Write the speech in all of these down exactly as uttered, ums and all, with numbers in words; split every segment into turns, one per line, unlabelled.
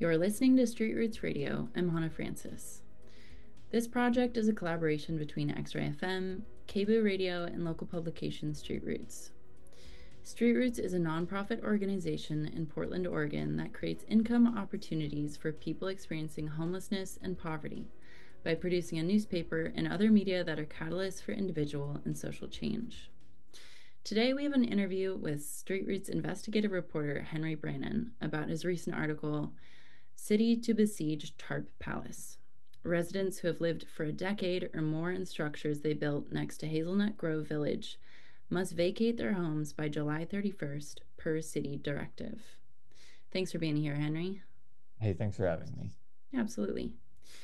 You're listening to Street Roots Radio. I'm Hannah Francis. This project is a collaboration between X-Ray F M, K B O O Radio, and local publication Street Roots. Street Roots is a nonprofit organization in Portland, Oregon that creates income opportunities for people experiencing homelessness and poverty by producing a newspaper and other media that are catalysts for individual and social change. Today, we have an interview with Street Roots investigative reporter Henry Brannon about his recent article, City to Besiege Tarp Palace. Residents who have lived for a decade or more in structures they built next to Hazelnut Grove Village must vacate their homes by July thirty-first per city directive. Thanks for being here, Henry.
Hey, thanks for having me.
Absolutely.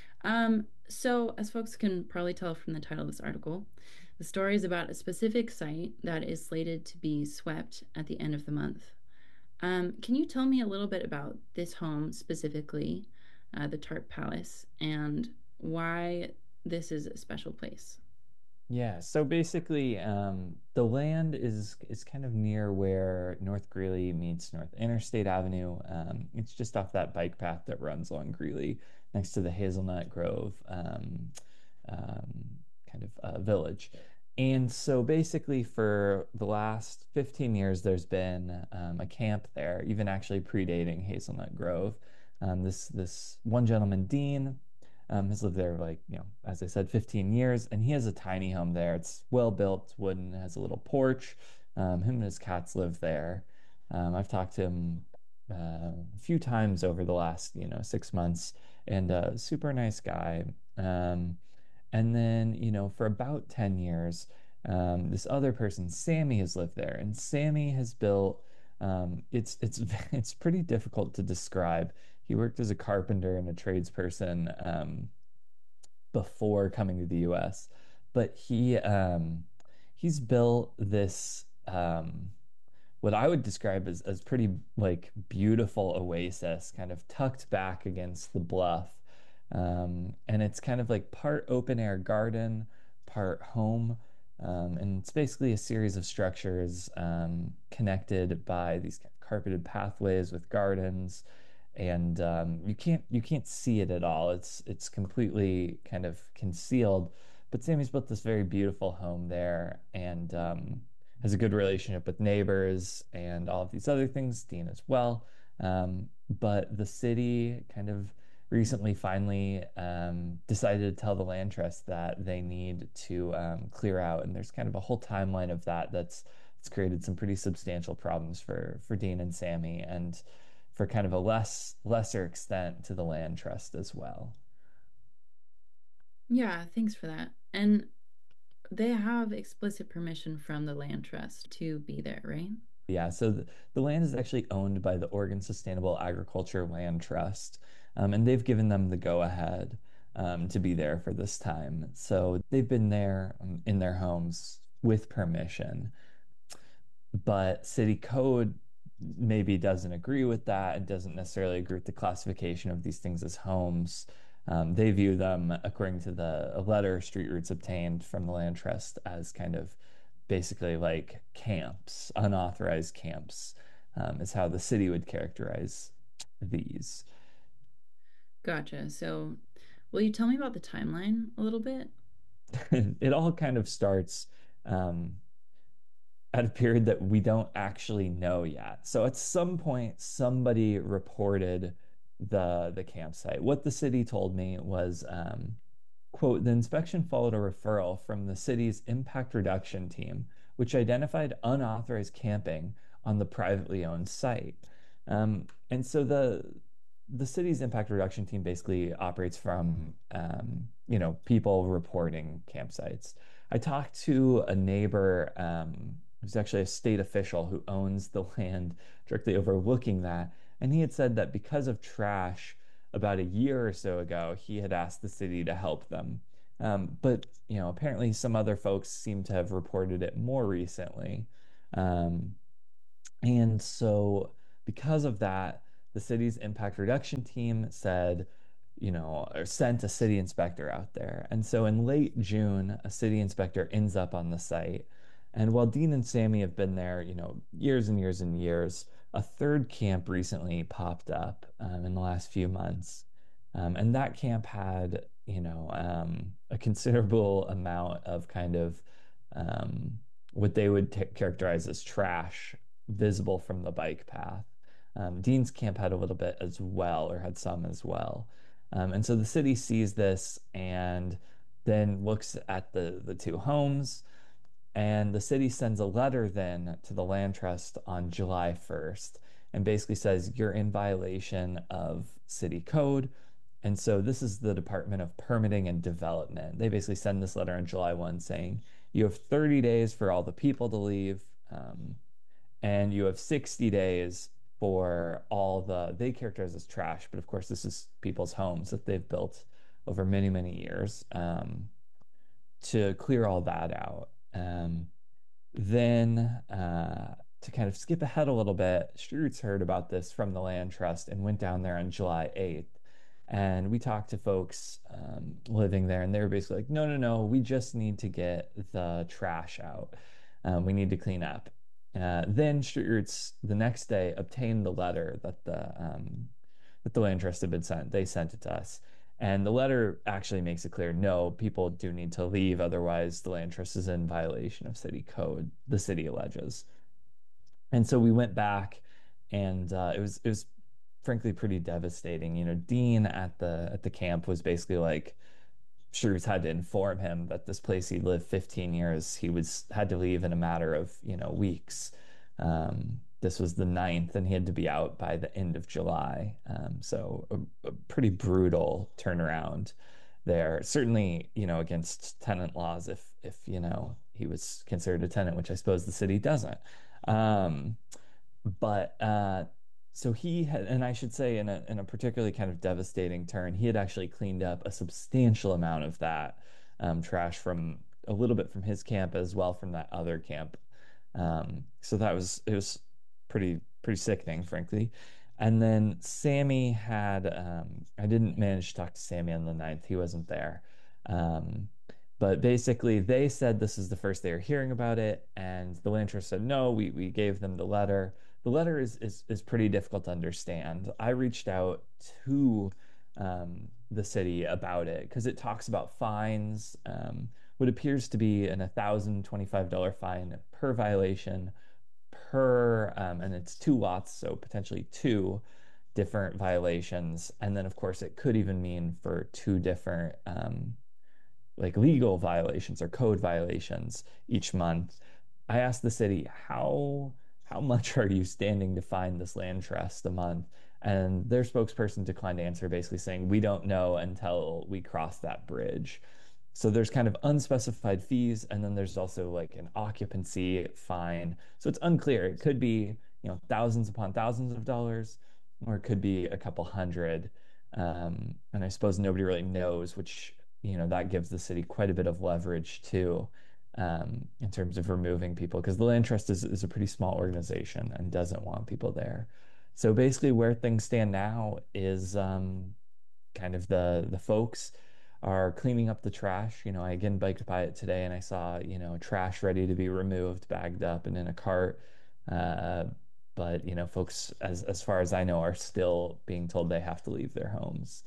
Um, so, as folks can probably tell from the title of this article, the story is about a specific site that is slated to be swept at the end of the month. Um, can you tell me a little bit about this home specifically, uh, the Tarp Palace, and why this is a special place?
Yeah, so basically, um, the land is is kind of near where North Greeley meets North Interstate Avenue. Um, it's just off that bike path that runs along Greeley, next to the Hazelnut Grove um, um, kind of uh, village. And so basically, for the last fifteen years, there's been um, a camp there, even actually predating Hazelnut Grove. Um, this this one gentleman, Dean. Um, has lived there like, you know, as I said, fifteen years, and he has a tiny home there. It's well built, wooden, has a little porch. Um, him and his cats live there. Um, I've talked to him uh, a few times over the last, you know, six months, and uh, super nice guy. Um, and then, you know, for about ten years, um, this other person, Sammy, has lived there, and Sammy has built. Um, it's it's it's pretty difficult to describe. He worked as a carpenter and a tradesperson um, before coming to the U S, but he um, he's built this um, what I would describe as as pretty like beautiful oasis, kind of tucked back against the bluff, um, and it's kind of like part open air garden, part home. Um, and it's basically a series of structures um, connected by these kind of carpeted pathways with gardens, and um, you can't you can't see it at all. It's it's completely kind of concealed. But Sammy's built this very beautiful home there, and um, has a good relationship with neighbors and all of these other things. Dean as well. Um, but the city kind of recently finally um, decided to tell the land trust that they need to um, clear out, and there's kind of a whole timeline of that that's it's created some pretty substantial problems for for Dean and Sammy, and for kind of a less lesser extent to the land trust as well.
Yeah, thanks for that. And they have explicit permission from the land trust to be there, right?
Yeah, so the, the land is actually owned by the Oregon Sustainable Agriculture Land Trust, um, and they've given them the go-ahead um, to be there for this time. So they've been there um, in their homes with permission, but city code maybe doesn't agree with that and doesn't necessarily agree with the classification of these things as homes. Um, they view them, according to the a letter Street Roots obtained from the land trust, as kind of basically like camps, unauthorized camps, um, is how the city would characterize these.
Gotcha. So, will you tell me about the timeline a little bit?
It all kind of starts um, at a period that we don't actually know yet. So at some point, somebody reported the the campsite. What the city told me was, um, quote, the inspection followed a referral from the city's impact reduction team, which identified unauthorized camping on the privately owned site. Um, and so the the city's impact reduction team basically operates from um, you know, people reporting campsites. I talked to a neighbor um, who's actually a state official who owns the land directly overlooking that, and he had said that because of trash about a year or so ago, he had asked the city to help them. Um, but you know, apparently some other folks seem to have reported it more recently. Um, and so because of that, the city's impact reduction team said, you know, or sent a city inspector out there. And so in late June, a city inspector ends up on the site. And while Dean and Sammy have been there, you know, years and years and years, a third camp recently popped up um, in the last few months. Um, and that camp had, you know, um, a considerable amount of kind of um, what they would t characterize as trash visible from the bike path. Um, Dean's camp had a little bit as well, or had some as well. Um, and so the city sees this and then looks at the the two homes, and the city sends a letter then to the land trust on July first and basically says you're in violation of city code. And so this is the Department of Permitting and Development. They basically send this letter on July first saying you have thirty days for all the people to leave, um, and you have sixty days for all the, they characterize as trash, but of course this is people's homes that they've built over many, many years, um, to clear all that out. Um, then, uh, to kind of skip ahead a little bit, Streets heard about this from the Land Trust and went down there on July eighth. And we talked to folks um, living there, and they were basically like, no, no, no, we just need to get the trash out. Um, we need to clean up. Uh, then Street Roots the next day obtained the letter that the um, that the Land Trust had been sent. They sent it to us. And the letter actually makes it clear, no, people do need to leave, otherwise the land trust is in violation of city code, the city alleges. And so we went back, and uh, it was it was frankly pretty devastating. You know, Dean at the at the camp was basically like, Shrews had to inform him that this place he lived fifteen years, he was had to leave in a matter of, you know, weeks. Um, this was the ninth, and he had to be out by the end of July. Um, so a, a pretty brutal turnaround there. Certainly, you know, against tenant laws if if, you know, he was considered a tenant, which I suppose the city doesn't. Um, but uh, so he had, and I should say, in a in a particularly kind of devastating turn, he had actually cleaned up a substantial amount of that um, trash from a little bit from his camp as well from that other camp. Um, so that was it was pretty pretty sickening, frankly. And then Sammy had um, I didn't manage to talk to Sammy on the ninth. He wasn't there. Um, but basically, they said this is the first they were hearing about it, and the land trust said no. We we gave them the letter. The letter is is is pretty difficult to understand. I reached out to um, the city about it because it talks about fines. Um, what appears to be an one thousand twenty-five dollars fine per violation per, um, and it's two lots, so potentially two different violations. And then, of course, it could even mean for two different um, like legal violations or code violations each month. I asked the city, how how much are you standing to fine this land trust a month? And their spokesperson declined to answer, basically saying, we don't know until we cross that bridge. So there's kind of unspecified fees, and then there's also like an occupancy fine. So it's unclear. It could be, you know, thousands upon thousands of dollars, or it could be a couple hundred. Um, and I suppose nobody really knows, which, you know, that gives the city quite a bit of leverage too, um, in terms of removing people, because the Land Trust is, is a pretty small organization and doesn't want people there. So basically, where things stand now is um, kind of the the folks are cleaning up the trash. You know, I again biked by it today and I saw, you know, trash ready to be removed, bagged up and in a cart. Uh, but, you know, folks, as as far as I know, are still being told they have to leave their homes.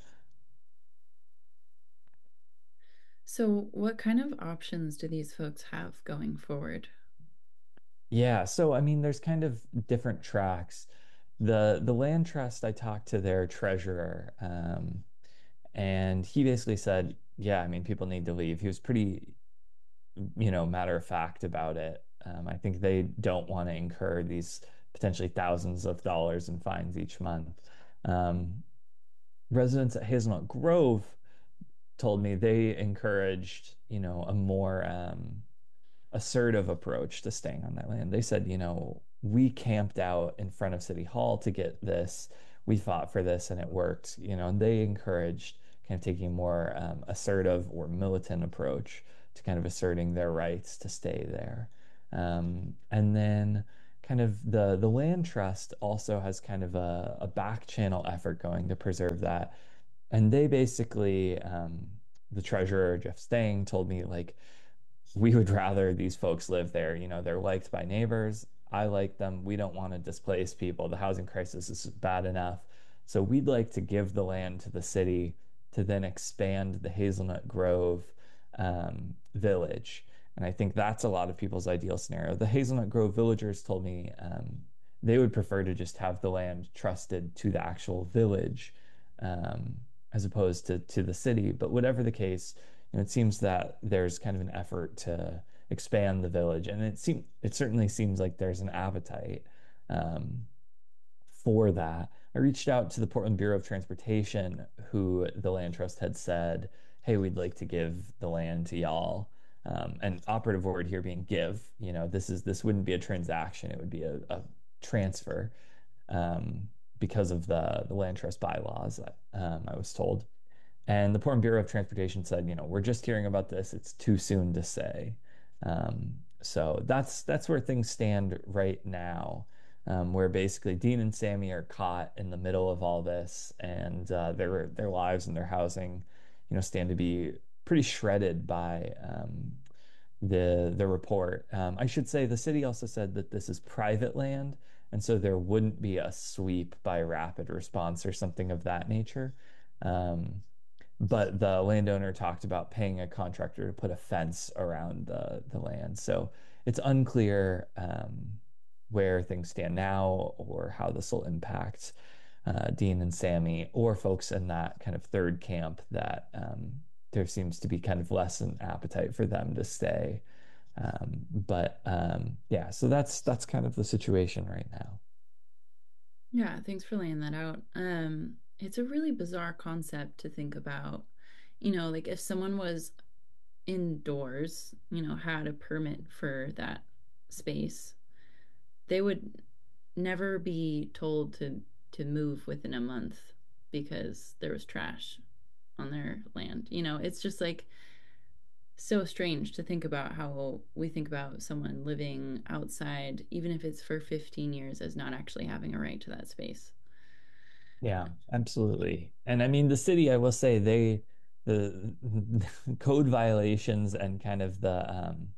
So, what kind of options do these folks have going forward?
Yeah, so I mean, there's kind of different tracks. The the land trust, I talked to their treasurer, um, and he basically said, yeah, I mean, people need to leave. He was pretty, you know, matter of fact about it. Um, I think they don't want to incur these potentially thousands of dollars in fines each month. Um, Residents at Hazelnut Grove told me they encouraged, you know, a more um, assertive approach to staying on that land. They said, you know, we camped out in front of City Hall to get this. We fought for this and it worked, you know, and they encouraged kind of taking a more um, assertive or militant approach to kind of asserting their rights to stay there. Um, and then kind of the the land trust also has kind of a, a back channel effort going to preserve that. And they basically, um, the treasurer, Jeff Stang, told me like, we would rather these folks live there. You know, they're liked by neighbors. I like them. We don't want to displace people. The housing crisis is bad enough. So we'd like to give the land to the city to then expand the Hazelnut Grove um, village. And I think that's a lot of people's ideal scenario. The Hazelnut Grove villagers told me um, they would prefer to just have the land trusted to the actual village um, as opposed to to the city. But whatever the case, you know, it seems that there's kind of an effort to expand the village, and it seems it certainly seems like there's an appetite um, for that. I reached out to the Portland Bureau of Transportation, who the land trust had said, "Hey, we'd like to give the land to y'all." Um, and operative word here being give. You know, this is this wouldn't be a transaction; it would be a, a transfer um, because of the the land trust bylaws. Um, I was told. And the Portland Bureau of Transportation said, you know, we're just hearing about this. It's too soon to say. Um, so that's that's where things stand right now, um, where basically Dean and Sammy are caught in the middle of all this, and uh, their their lives and their housing, you know, stand to be pretty shredded by um, the the report. Um, I should say the city also said that this is private land, and so there wouldn't be a sweep by rapid response or something of that nature. Um, but the landowner talked about paying a contractor to put a fence around the the land. So it's unclear um, where things stand now or how this will impact uh, Dean and Sammy or folks in that kind of third camp that um, there seems to be kind of less an appetite for them to stay. Um, but um, yeah, so that's that's kind of the situation right now.
Yeah, thanks for laying that out. Um, it's a really bizarre concept to think about. You know, like if someone was indoors, you know, had a permit for that space, they would never be told to to move within a month because there was trash on their land. You know, it's just like so strange to think about how we think about someone living outside, even if it's for fifteen years, as not actually having a right to that space.
Yeah, absolutely. And I mean, the city, I will say they the code violations and kind of the um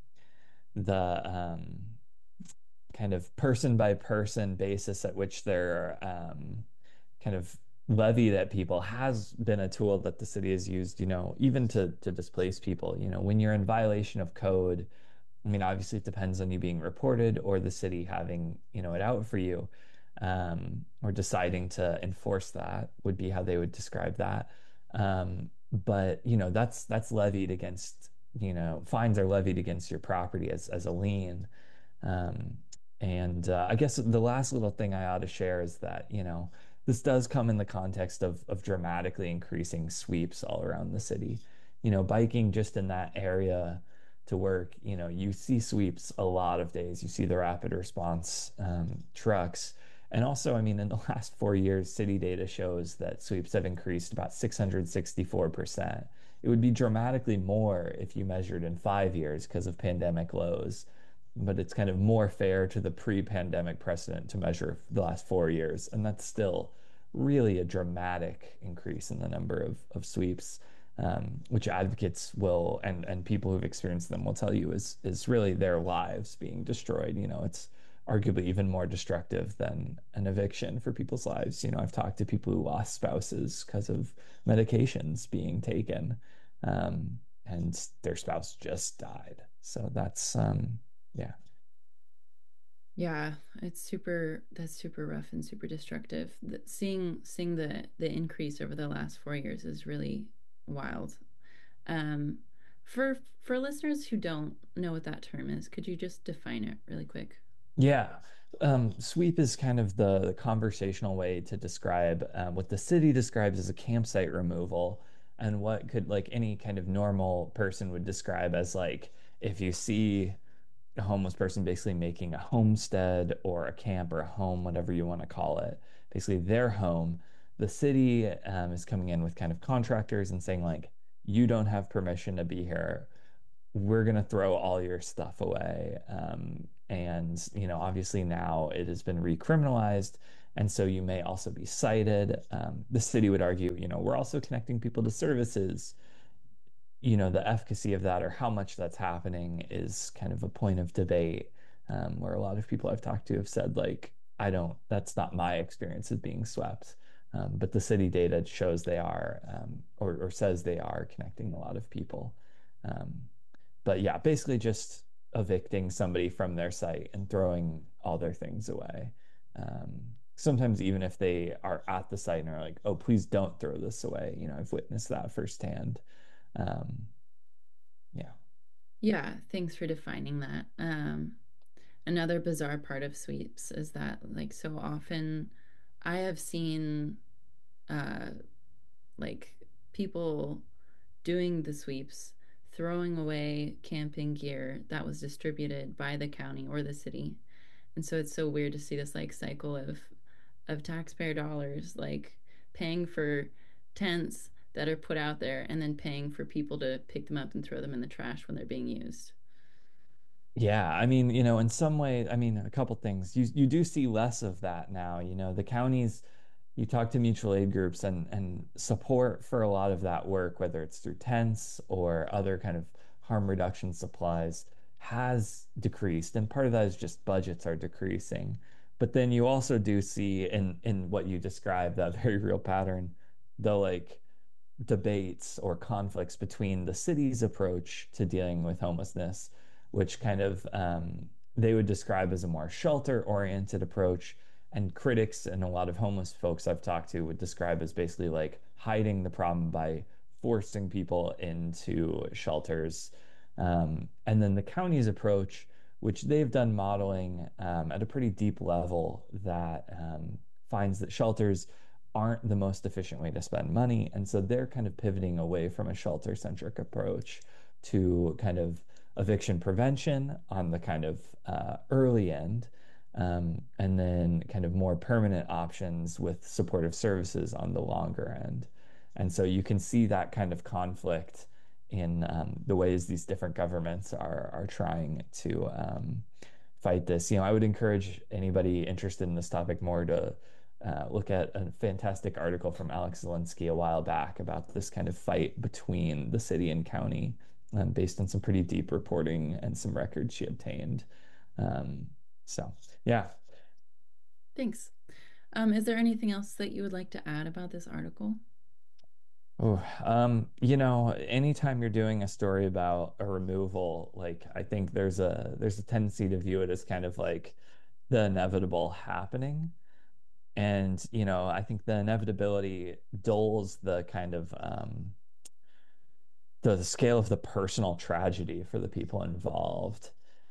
the um kind of person by person basis at which they're um kind of levied at people has been a tool that the city has used, you know, even to to displace people. You know, when you're in violation of code, I mean, obviously it depends on you being reported or the city having, you know, it out for you, um, or deciding to enforce that would be how they would describe that. Um, but, you know, that's that's levied against, you know, fines are levied against your property as as a lien. Um, and uh, I guess the last little thing I ought to share is that, you know, this does come in the context of of dramatically increasing sweeps all around the city. You know, biking just in that area to work, you know, you see sweeps a lot of days. You see the rapid response um, trucks. And also, I mean, in the last four years, city data shows that sweeps have increased about six hundred sixty-four percent. It would be dramatically more if you measured in five years because of pandemic lows, but it's kind of more fair to the pre-pandemic precedent to measure the last four years. And that's still really a dramatic increase in the number of, of sweeps, um, which advocates will and and people who've experienced them will tell you is is really their lives being destroyed. You know, it's arguably even more destructive than an eviction for people's lives. You know, I've talked to people who lost spouses because of medications being taken, um, and their spouse just died. So that's um, yeah.
Yeah, it's super, that's super rough and super destructive. The, seeing seeing the the increase over the last four years is really wild. Um, for for listeners who don't know what that term is, could you just define it really quick?
Yeah. Um, sweep is kind of the, the conversational way to describe um, what the city describes as a campsite removal and what could like any kind of normal person would describe as like if you see a homeless person basically making a homestead or a camp or a home, whatever you want to call it, basically their home, the city um, is coming in with kind of contractors and saying like, you don't have permission to be here, we're going to throw all your stuff away. Um, and, you know, obviously now it has been recriminalized. And so you may also be cited. Um, the city would argue, you know, we're also connecting people to services. You know, the efficacy of that or how much that's happening is kind of a point of debate. um, where a lot of people I've talked to have said, like, I don't, that's not my experience of being swept. Um, but the city data shows they are, um, or, or says they are connecting a lot of people. Um, but yeah, basically just evicting somebody from their site and throwing all their things away. Um, sometimes even if they are at the site and are like, "Oh, please don't throw this away." You know, I've witnessed that firsthand. Um, yeah.
Yeah, thanks for defining that. Um, another bizarre part of sweeps is that, like, so often I have seen uh, like people doing the sweeps, throwing away camping gear that was distributed by the county or the city. And so it's so weird to see this like cycle of of taxpayer dollars like paying for tents that are put out there and then paying for people to pick them up and throw them in the trash when they're being used.
Yeah, I mean, you know, in some way, I mean, a couple things. You you do see less of that now. You know, the counties, you talk to mutual aid groups and and support for a lot of that work, whether it's through tents or other kind of harm reduction supplies, has decreased. And part of that is just budgets are decreasing. But then you also do see in in what you described, that very real pattern, the like debates or conflicts between the city's approach to dealing with homelessness, which kind of um, they would describe as a more shelter-oriented approach, and critics and a lot of homeless folks I've talked to would describe as basically like hiding the problem by forcing people into shelters. Um, and then the county's approach, which they've done modeling um, at a pretty deep level, that um, finds that shelters aren't the most efficient way to spend money. And so they're kind of pivoting away from a shelter centric approach to kind of eviction prevention on the kind of uh, early end, um, and then kind of more permanent options with supportive services on the longer end. And so you can see that kind of conflict in um, the ways these different governments are are trying to um, fight this. You know, I would encourage anybody interested in this topic more to uh, look at a fantastic article from Alex Zelinsky a while back about this kind of fight between the city and county, um, based on some pretty deep reporting and some records she obtained. Um, so, yeah.
Thanks. Um, is there anything else that you would like to add about this article?
Oh, um, you know, anytime you're doing a story about a removal, like I think there's a there's a tendency to view it as kind of like the inevitable happening. And, you know, I think the inevitability dulls the kind of um, the, the scale of the personal tragedy for the people involved.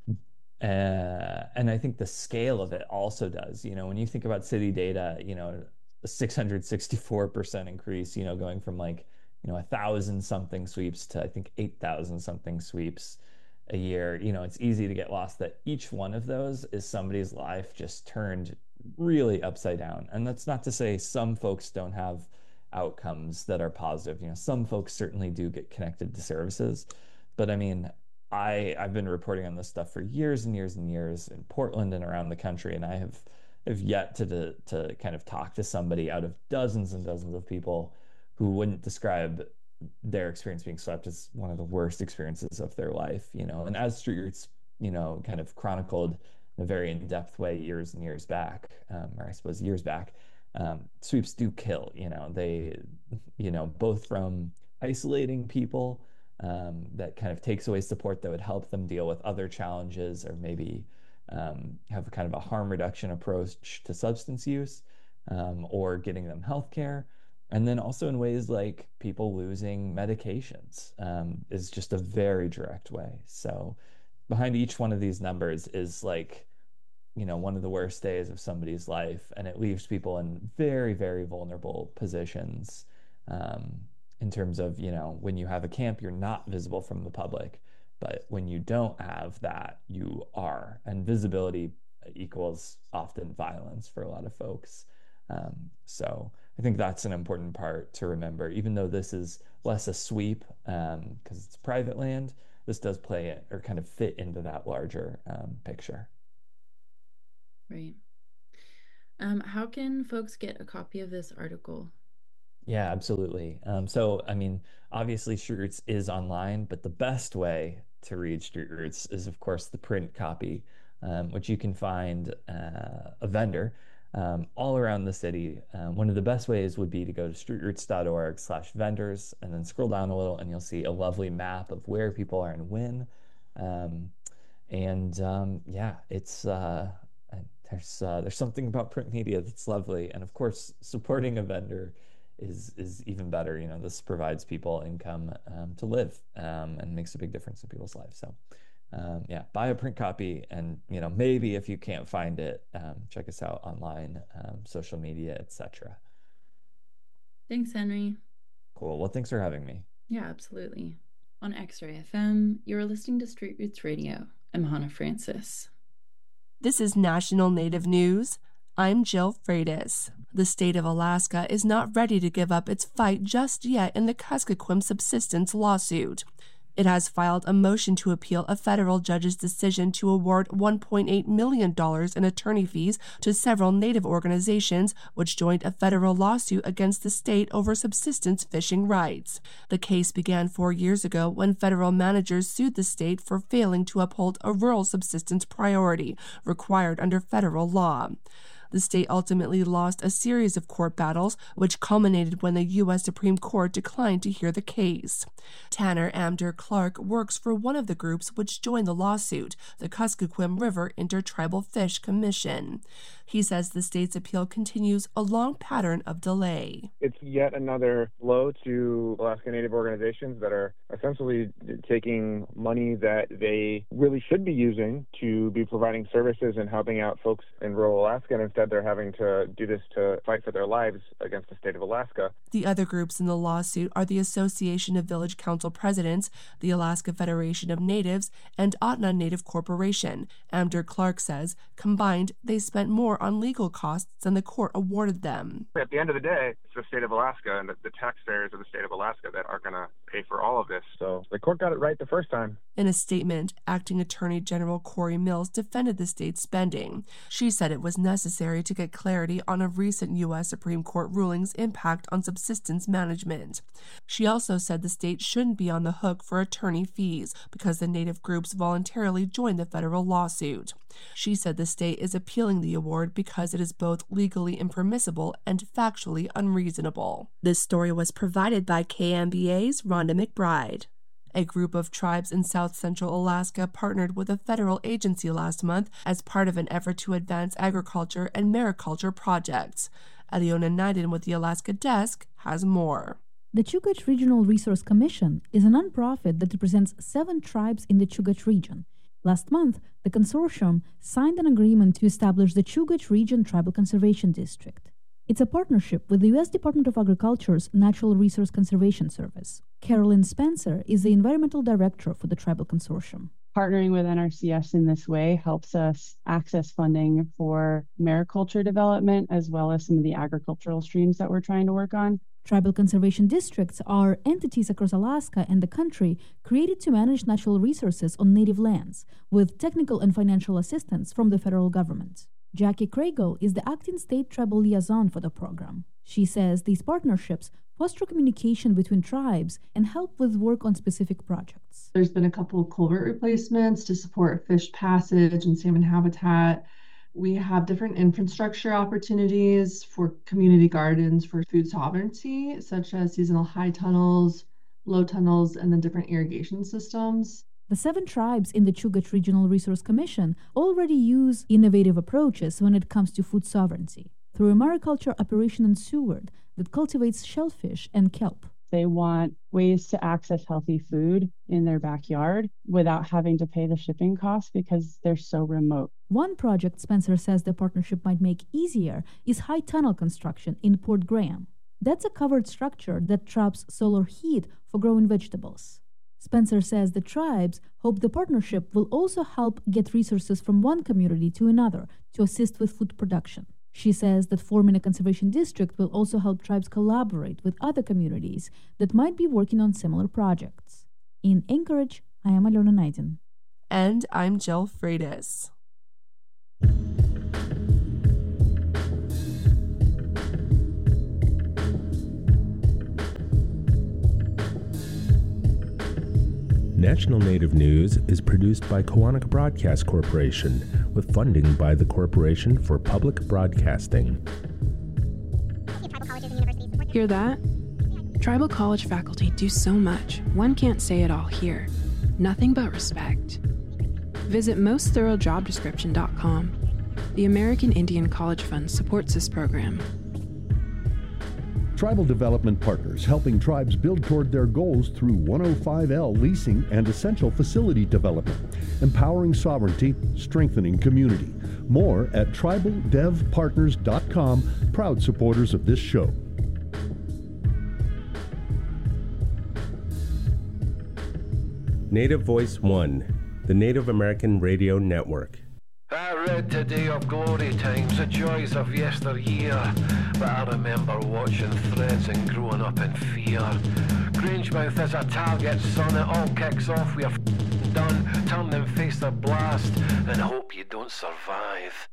Uh, and I think the scale of it also does. You know, when you think about city data, you know, a six hundred sixty-four percent increase, you know, going from like, you know, a thousand something sweeps to I think eight thousand something sweeps a year. You know, it's easy to get lost that each one of those is somebody's life just turned really upside down. And that's not to say some folks don't have outcomes that are positive. You know, some folks certainly do get connected to services. But I mean, I I've been reporting on this stuff for years and years and years in Portland and around the country, and I have have yet to to, to kind of talk to somebody out of dozens and dozens of people who wouldn't describe their experience being swept as one of the worst experiences of their life, you know. And as Street Roots, you know, kind of chronicled in a very in-depth way years and years back, um, or I suppose years back, um, sweeps do kill, you know, they, you know, both from isolating people, um, that kind of takes away support that would help them deal with other challenges, or maybe um, have kind of a harm reduction approach to substance use, um, or getting them health care. And then also in ways like people losing medications, um, is just a very direct way. So behind each one of these numbers is like, you know, one of the worst days of somebody's life, and it leaves people in very, very vulnerable positions. Um, in terms of, you know, when you have a camp, you're not visible from the public, but when you don't have that, you are. And visibility equals often violence for a lot of folks. Um, so I think that's an important part to remember, even though this is less a sweep, um, because it's private land, this does play it or kind of fit into that larger um, picture.
Right. Um, how can folks get a copy of this article?
Yeah, absolutely. Um, so, I mean, obviously, Street Roots is online, but the best way to read Street Roots is, of course, the print copy. um, which you can find uh, a vendor um, all around the city. Um, one of the best ways would be to go to streetroots.org slash vendors and then scroll down a little and you'll see a lovely map of where people are and when. Um, and um, yeah, it's uh, there's uh, there's something about print media that's lovely. And of course, supporting a vendor is is even better. You know, this provides people income um, to live um, and makes a big difference in people's lives. So um, yeah, buy a print copy, and you know, maybe if you can't find it, um, check us out online, um, social media, et cetera.
Thanks, Henry.
Cool. Well, thanks for having me.
Yeah, absolutely. On X-Ray F M, you're listening to Street Roots Radio. I'm Hannah Francis.
This is National Native News. I'm Jill Freitas. The state of Alaska is not ready to give up its fight just yet in the Kuskokwim subsistence lawsuit. It has filed a motion to appeal a federal judge's decision to award one point eight million dollars in attorney fees to several Native organizations which joined a federal lawsuit against the state over subsistence fishing rights. The case began four years ago when federal managers sued the state for failing to uphold a rural subsistence priority required under federal law. The state ultimately lost a series of court battles, which culminated when the U S Supreme Court declined to hear the case. Tanner Amdur Clark works for one of the groups which joined the lawsuit, the Kuskokwim River Intertribal Fish Commission. He says the state's appeal continues a long pattern of delay.
It's yet another blow to Alaska Native organizations that are essentially taking money that they really should be using to be providing services and helping out folks in rural Alaska, and instead they're having to do this to fight for their lives against the state of Alaska.
The other groups in the lawsuit are the Association of Village Council Presidents, the Alaska Federation of Natives, and Ahtna Native Corporation. Amdur Clark says, combined, they spent more on legal costs than the court awarded them.
At the end of the day, it's the state of Alaska and the, the taxpayers of the state of Alaska that are going to pay for all of this. So the court got it right the first time.
In a statement, Acting Attorney General Corey Mills defended the state's spending. She said it was necessary to get clarity on a recent U S Supreme Court ruling's impact on subsistence management. She also said the state shouldn't be on the hook for attorney fees because the Native groups voluntarily joined the federal lawsuit. She said the state is appealing the award because it is both legally impermissible and factually unreasonable. This story was provided by K M B A's Rhonda McBride. A group of tribes in south central Alaska partnered with a federal agency last month as part of an effort to advance agriculture and mariculture projects. Aliona Naiden with the Alaska Desk has more.
The Chugach Regional Resource Commission is a nonprofit that represents seven tribes in the Chugach region. Last month, the consortium signed an agreement to establish the Chugach Region Tribal Conservation District. It's a partnership with the U S Department of Agriculture's Natural Resource Conservation Service. Carolyn Spencer is the environmental director for the tribal consortium.
Partnering with N R C S in this way helps us access funding for mariculture development as well as some of the agricultural streams that we're trying to work on.
Tribal conservation districts are entities across Alaska and the country created to manage natural resources on native lands with technical and financial assistance from the federal government. Jackie Krago is the acting state tribal liaison for the program. She says these partnerships foster communication between tribes and help with work on specific projects.
There's been a couple of culvert replacements to support fish passage and salmon habitat. We have different infrastructure opportunities for community gardens for food sovereignty, such as seasonal high tunnels, low tunnels, and then different irrigation systems.
The seven tribes in the Chugach Regional Resource Commission already use innovative approaches when it comes to food sovereignty through a mariculture operation in Seward that cultivates shellfish and kelp.
They want ways to access healthy food in their backyard without having to pay the shipping costs because they're so remote.
One project Spencer says the partnership might make easier is high tunnel construction in Port Graham. That's a covered structure that traps solar heat for growing vegetables. Spencer says the tribes hope the partnership will also help get resources from one community to another to assist with food production. She says that forming a conservation district will also help tribes collaborate with other communities that might be working on similar projects. In Anchorage, I am Aliona Naiden.
And I'm Jill Freitas.
National Native News is produced by Kawanaka Broadcast Corporation with funding by the Corporation for Public Broadcasting.
Hear that? Tribal college faculty do so much, one can't say it all here. Nothing but respect. Visit most thorough job description dot com. The American Indian College Fund supports this program.
Tribal Development Partners, helping tribes build toward their goals through one oh five L leasing and essential facility development, empowering sovereignty, strengthening community. More at tribal dev partners dot com, proud supporters of this show.
Native Voice One, the Native American Radio Network.
I read today of glory times, the joys of yesteryear, but I remember watching threads and growing up in fear. Grangemouth is a target, son, it all kicks off, we're f***ing done. Turn and face the blast and hope you don't survive.